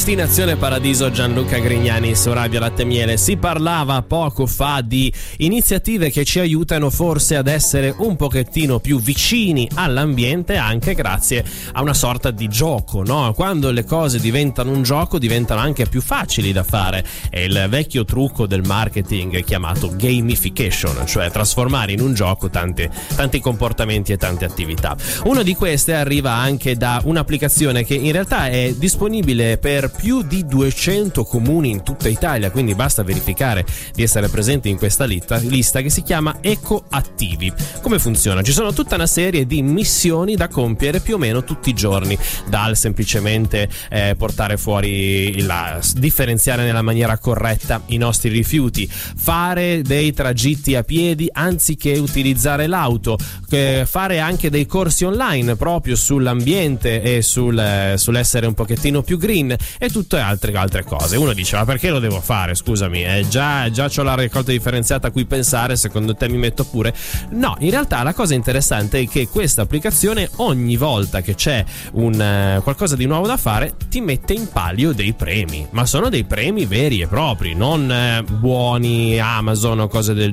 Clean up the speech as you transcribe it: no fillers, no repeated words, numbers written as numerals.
Destinazione Paradiso, Gianluca Grignani su Radio Latte e Miele. Si parlava poco fa di iniziative che ci aiutano forse ad essere un pochettino più vicini all'ambiente, anche grazie a una sorta di gioco, no? Quando le cose diventano un gioco diventano anche più facili da fare. È il vecchio trucco del marketing chiamato gamification, cioè trasformare in un gioco tanti comportamenti e tante attività. Una di queste arriva anche da un'applicazione che in realtà è disponibile per più di 200 comuni in tutta Italia, quindi basta verificare di essere presenti in questa lista, che si chiama Ecoattivi. Come funziona? Ci sono tutta una serie di missioni da compiere più o meno tutti i giorni, dal semplicemente portare fuori differenziare nella maniera corretta i nostri rifiuti, fare dei tragitti a piedi anziché utilizzare l'auto, fare anche dei corsi online proprio sull'ambiente e sull'essere un pochettino più green e tutte altre cose. Uno dice: ma perché lo devo fare? Scusami, già c'ho la raccolta differenziata a cui pensare, secondo te mi metto pure? No, in realtà la cosa interessante è che questa applicazione, ogni volta che c'è qualcosa di nuovo da fare, ti mette in palio dei premi, ma sono dei premi veri e propri, non buoni Amazon o cose del